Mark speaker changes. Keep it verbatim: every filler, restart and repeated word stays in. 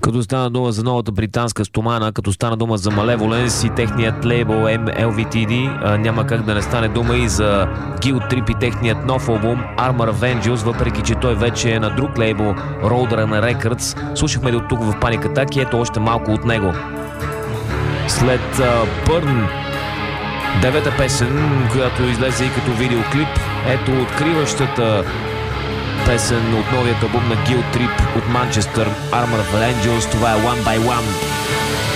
Speaker 1: Като стана дума за новата британска стомана, като стана дума за Malevolence и техният лейбъл Ел Ви Ти Ди, няма как да не стане дума и за Guilt Trip и техният нов албум Armor of Angels, въпреки че той вече е на друг лейбъл Roadrunner Records. Слушахме до тук в Panic Attack и ето още малко от него. След uh, Burn, девета песен, която излезе и като видеоклип, ето откриващата песен от новият албум на Guilt Trip от Манчестър, Armor of Angels, това е One by One.